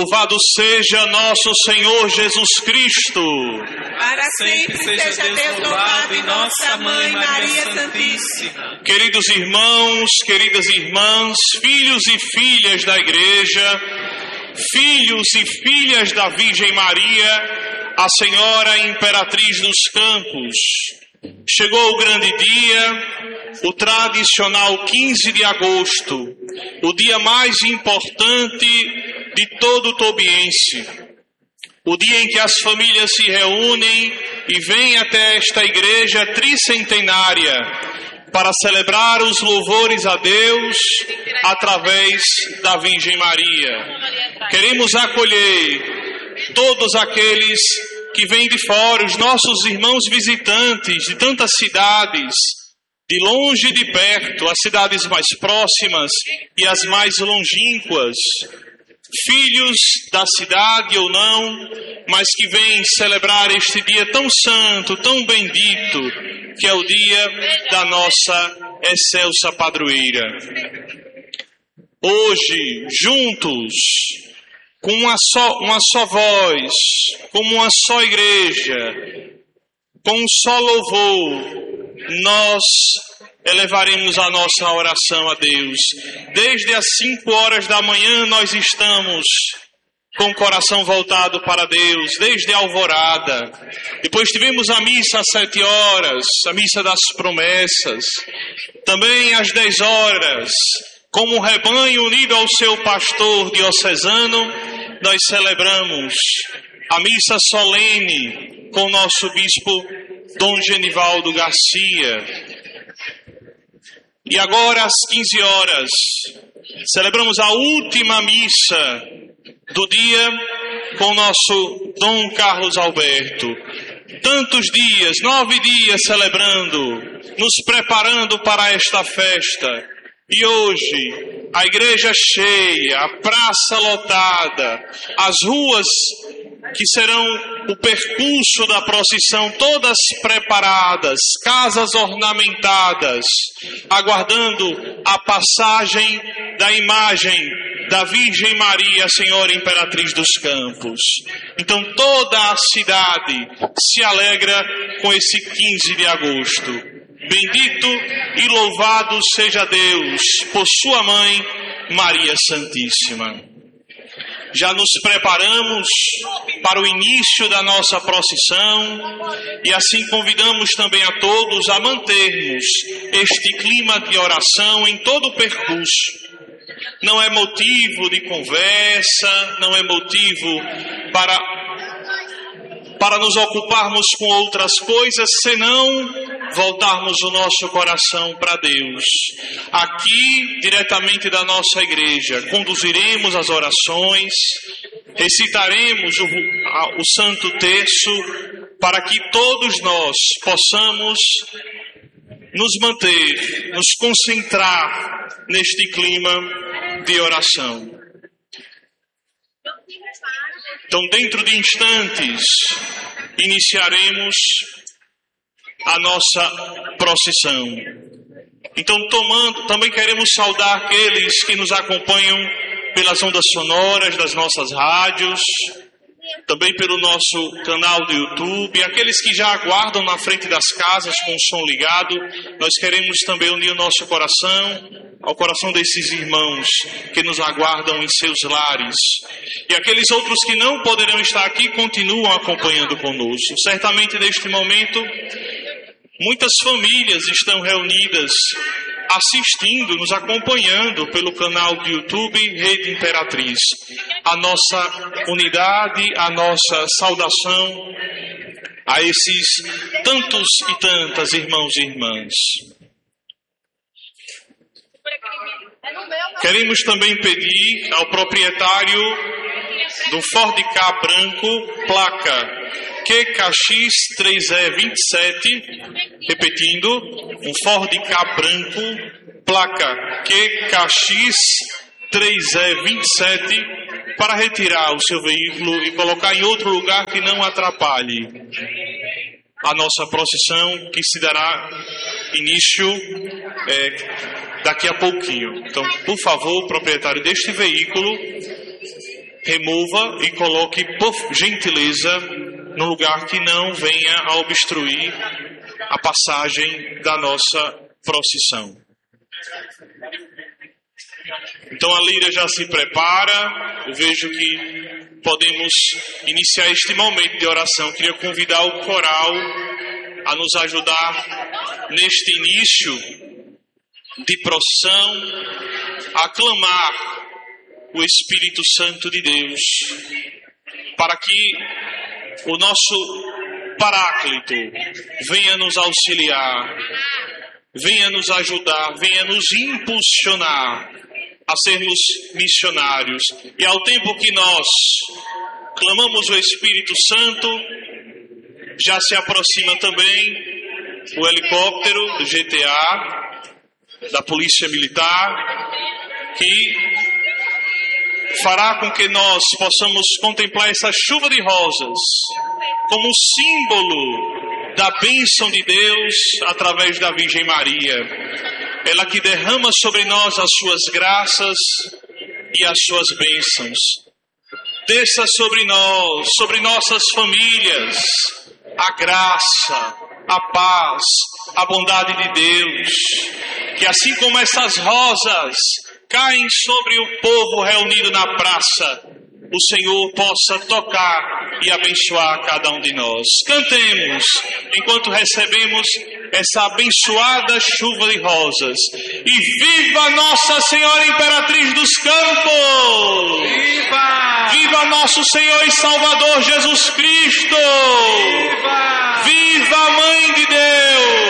Louvado seja nosso Senhor Jesus Cristo. Para sempre seja Deus louvado e nossa Mãe Maria Santíssima. Queridos irmãos, queridas irmãs, filhos e filhas da Igreja, filhos e filhas da Virgem Maria, a Senhora Imperatriz dos Campos, chegou o grande dia, o tradicional 15 de agosto, o dia mais importante de todo o tobiense, o dia em que as famílias se reúnem e vêm até esta igreja tricentenária para celebrar os louvores a Deus através da Virgem Maria. Queremos acolher todos aqueles que vêm de fora, os nossos irmãos visitantes de tantas cidades, de longe e de perto, as cidades mais próximas e as mais longínquas, filhos da cidade ou não, mas que vêm celebrar este dia tão santo, tão bendito, que é o dia da nossa excelsa padroeira. Hoje, juntos, com uma só voz, como uma só igreja, com um só louvor, nós elevaremos a nossa oração a Deus. Desde as 5 horas da manhã nós estamos com o coração voltado para Deus, desde a alvorada. Depois tivemos a missa às 7 horas, a missa das promessas. Também às 10 horas, como um rebanho unido ao seu pastor diocesano, nós celebramos a missa solene com o nosso bispo Dom Genivaldo Garcia. E agora às 15 horas, celebramos a última missa do dia com o nosso Dom Carlos Alberto. Tantos dias, 9 dias celebrando, nos preparando para esta festa. E hoje, a igreja cheia, a praça lotada, as ruas que serão o percurso da procissão, todas preparadas, casas ornamentadas, aguardando a passagem da imagem da Virgem Maria, Senhora Imperatriz dos Campos. Então toda a cidade se alegra com esse 15 de agosto. Bendito e louvado seja Deus por sua mãe, Maria Santíssima. Já nos preparamos para o início da nossa procissão e assim convidamos também a todos a mantermos este clima de oração em todo o percurso. Não é motivo de conversa, não é motivo para nos ocuparmos com outras coisas, senão voltarmos o nosso coração para Deus. Aqui, diretamente da nossa igreja, conduziremos as orações, recitaremos o Santo Terço, para que todos nós possamos nos manter, nos concentrar neste clima de oração. Então, dentro de instantes, iniciaremos a nossa procissão. Então, também queremos saudar aqueles que nos acompanham pelas ondas sonoras das nossas rádios, também pelo nosso canal do YouTube, aqueles que já aguardam na frente das casas com o som ligado. Nós queremos também unir o nosso coração ao coração desses irmãos que nos aguardam em seus lares. E aqueles outros que não poderão estar aqui continuam acompanhando conosco. Certamente neste momento muitas famílias estão reunidas, assistindo, nos acompanhando pelo canal do YouTube Rede Imperatriz. A nossa unidade, a nossa saudação a esses tantos e tantas irmãos e irmãs. Queremos também pedir ao proprietário do Ford Ka branco, placa QKX3E27, repetindo, um Ford Ka branco, placa QKX3E27, para retirar o seu veículo e colocar em outro lugar que não atrapalhe a nossa procissão, que se dará início daqui a pouquinho. Então, por favor, proprietário deste veículo, remova e coloque, por gentileza, no lugar que não venha a obstruir a passagem da nossa procissão. Então a lira já se prepara. Eu vejo que podemos iniciar este momento de oração. Queria convidar o coral a nos ajudar neste início de procissão, a clamar o Espírito Santo de Deus, para que o nosso Paráclito venha nos auxiliar, venha nos ajudar, venha nos impulsionar a sermos missionários. E ao tempo que nós clamamos o Espírito Santo, já se aproxima também o helicóptero do GTA, da Polícia Militar, que fará com que nós possamos contemplar essa chuva de rosas como símbolo da bênção de Deus através da Virgem Maria. Ela que derrama sobre nós as suas graças e as suas bênçãos. Desça sobre nós, sobre nossas famílias, a graça, a paz, a bondade de Deus. Que assim como essas rosas caem sobre o povo reunido na praça, o Senhor possa tocar e abençoar cada um de nós. Cantemos enquanto recebemos essa abençoada chuva de rosas. E viva Nossa Senhora Imperatriz dos Campos! Viva! Viva nosso Senhor e Salvador Jesus Cristo! Viva! Viva a Mãe de Deus!